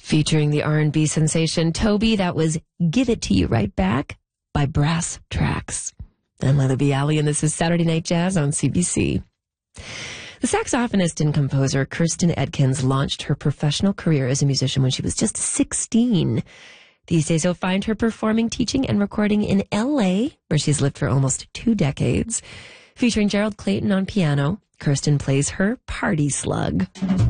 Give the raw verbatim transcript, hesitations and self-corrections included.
Featuring the R and B sensation Toby, that was Give It To You Right Back by Brass Tracks. I'm Leather B. Alley, and this is Saturday Night Jazz on C B C. The saxophonist and composer Kirsten Edkins launched her professional career as a musician when she was just sixteen. These days, you'll find her performing, teaching, and recording in L A, where she's lived for almost two decades. Featuring Gerald Clayton on piano, Kirsten plays her Party Slug.